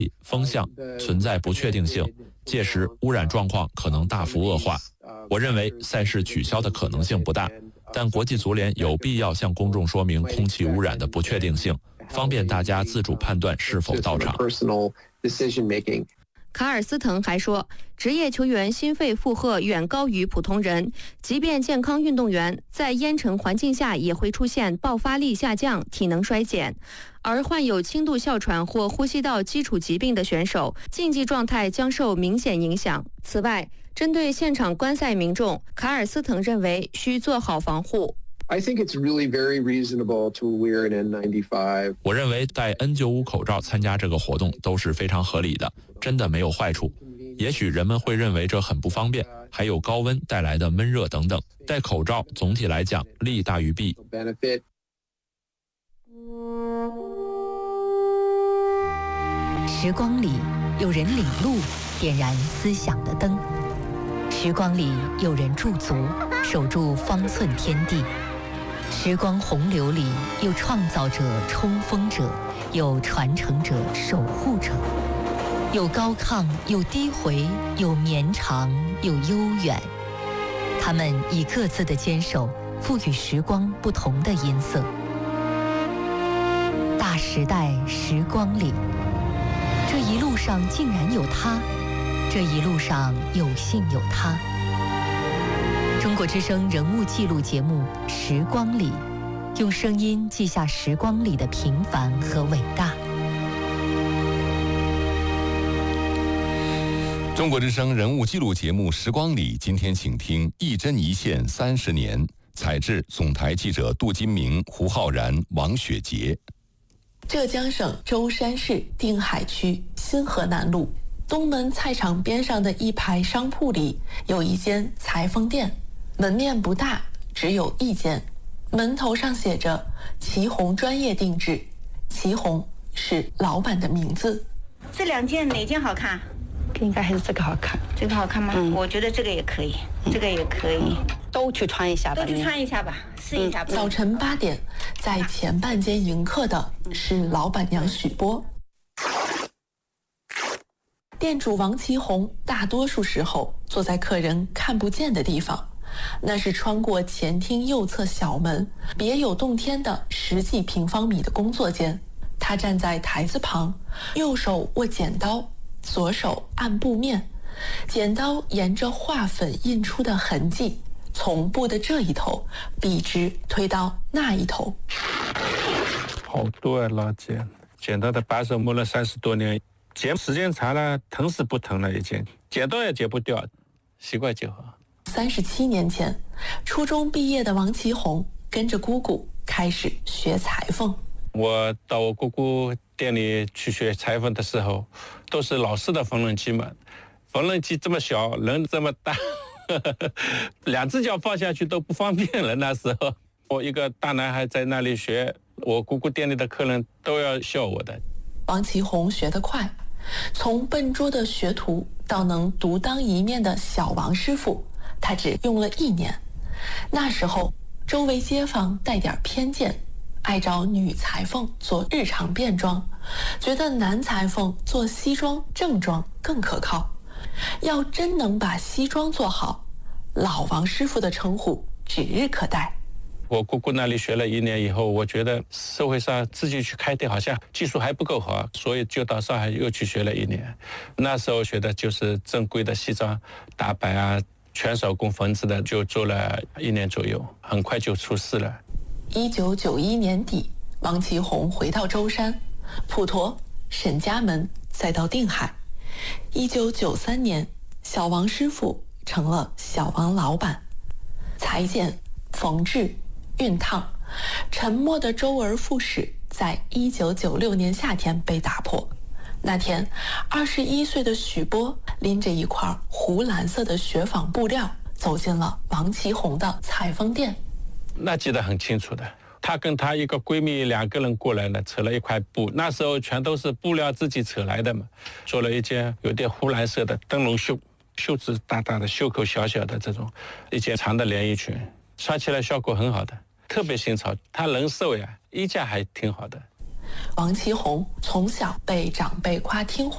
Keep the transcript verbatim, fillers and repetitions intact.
风向存在不确定性，届时污染状况可能大幅恶化。我认为赛事取消的可能性不大，但国际足联有必要向公众说明空气污染的不确定性，方便大家自主判断是否到场。 卡尔斯滕还说，职业球员心肺负荷远高于普通人，即便健康运动员在烟尘环境下也会出现爆发力下降、体能衰减，而患有轻度哮喘或呼吸道基础疾病的选手，竞技状态将受明显影响。此外，针对现场观赛民众，卡尔斯滕认为需做好防护。 I think it's really very reasonable to wear an N ninety-five. 我认为戴 N 九十五 口罩参加这个活动都是非常合理的，真的没有坏处。也许人们会认为这很不方便，还有高温带来的闷热等等。戴口罩总体来讲利大于弊。 时光里有人领路，点燃思想的灯；时光里有人驻足，守住方寸天地。时光洪流里有创造者、冲锋者，有传承者、守护者，有高亢，有低回，有绵长，有悠远。他们以各自的坚守，赋予时光不同的音色。大时代时光里，这一路上竟然有他，这一路上有幸有他。中国之声人物记录节目《时光里》，用声音记下时光里的平凡和伟大。 中国之声人物记录节目《时光里》，今天请听一针一线三十年，采制总台记者杜金明、胡浩然、王雪杰。 浙江省舟山市定海区新河南路东门菜场边上的一排商铺里，有一间裁缝店，门面不大，只有一间，门头上写着祁红专业定制，祁红是老板的名字。 这两件哪件好看？ 应该还是这个好看。 这个好看吗？嗯、我觉得这个也可以，这个也可以， 嗯、都去穿一下吧。 都去穿一下吧，试一下吧。 早晨八点，在前半间迎客的是老板娘许波。店主王祁红大多数时候坐在客人看不见的地方，那是穿过前厅右侧小门别有洞天的十几平方米的工作间。他站在台子旁，右手握剪刀，左手按布面，剪刀沿着画粉印出的痕迹，从布的这一头笔直推到那一头。 好多啊，老剪，剪刀的把手磨了三十多年，剪时间长了，疼是不疼了，已经剪刀也剪不掉，习惯就好。 三十七年前，初中毕业的王祁红跟着姑姑开始学裁缝。 我到我姑姑店里去学裁缝的时候，都是老式的缝纫机嘛，缝纫机这么小，人这么大，呵呵，两只脚放下去都不方便了。那时候我一个大男孩在那里学，我姑姑店里的客人都要笑我的。 王祁红学得快，从笨拙的学徒到能独当一面的小王师傅，他只用了一年。那时候周围街坊带点偏见，爱找女裁缝做日常便装，觉得男裁缝做西装正装更可靠。要真能把西装做好，老王师傅的称呼指日可待。 我姑姑那里学了一年以后，我觉得社会上自己去开店好像技术还不够好，所以就到上海又去学了一年。那时候学的就是正规的西装打版啊，全手工缝制的，就做了一年左右，很快就出师了。 一九九一年底，王祁红回到舟山、普陀、沈家门，再到定海。一九九三年，小王师傅成了小王老板。裁剪、缝制、熨烫，沉默的周而复始，在一九九六年夏天被打破。那天，二十一岁的许波拎着一块湖蓝色的雪纺布料，走进了王祁红的裁缝店。 那记得很清楚的，她跟她一个闺蜜两个人过来了，扯了一块布，那时候全都是布料自己扯来的嘛，做了一件有点湖蓝色的灯笼袖，袖子大大的，袖口小小的这种一件长的连衣裙，穿起来效果很好的，特别新潮。她人瘦呀，衣架还挺好的。 王祁红从小被长辈夸听话，